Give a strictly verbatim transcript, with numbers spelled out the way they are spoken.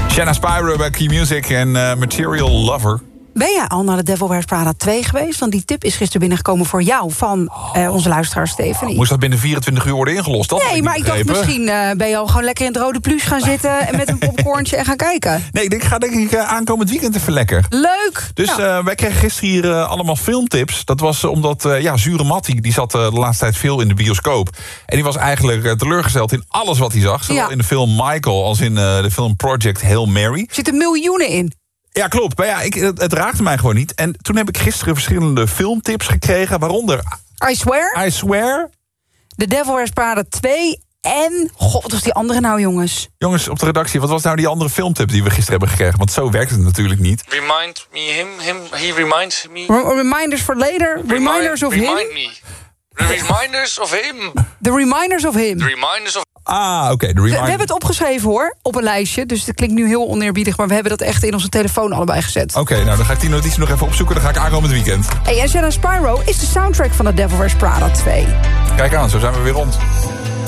Shanna Spyro bij Key Music en uh, Material Lover. Ben jij al naar de Devil Wears Prada twee geweest? Want die tip is gisteren binnengekomen voor jou van uh, onze luisteraar Stephanie. Moest dat binnen vierentwintig uur worden ingelost? Dat nee, ik maar ik dacht misschien uh, ben je al gewoon lekker in het rode pluche gaan zitten... en met een popcornje en gaan kijken. Nee, ik ga denk ik uh, aankomend weekend even lekker. Leuk! Dus nou. uh, wij kregen gisteren hier uh, allemaal filmtips. Dat was uh, omdat, uh, ja, Zure Matti, die zat uh, de laatste tijd veel in de bioscoop. En die was eigenlijk uh, teleurgesteld in alles wat hij zag. Zowel ja. in de film Michael als in uh, de film Project Hail Mary. Er zitten miljoenen in. Ja, klopt. Maar ja, ik, het, het raakte mij gewoon niet. En toen heb ik gisteren verschillende filmtips gekregen. Waaronder... I Swear. I Swear. The Devil Wears Prada twee. En... God, wat was die andere nou, jongens? Jongens, op de redactie, wat was nou die andere filmtip die we gisteren hebben gekregen? Want zo werkt het natuurlijk niet. Remind me him, him, he reminds me... R- reminders for later? Remind, reminders of remind him? Me. The reminders of him. The reminders of him. The reminders of... Ah, oké. Okay, we, we hebben het opgeschreven, hoor, op een lijstje. Dus het klinkt nu heel oneerbiedig, maar we hebben dat echt in onze telefoon allebei gezet. Oké, okay, nou dan ga ik die notitie nog even opzoeken. Dan ga ik aankomend weekend. Hey, en Shanna Spyro is de soundtrack van The Devil Wears Prada twee. Kijk aan, zo zijn we weer rond.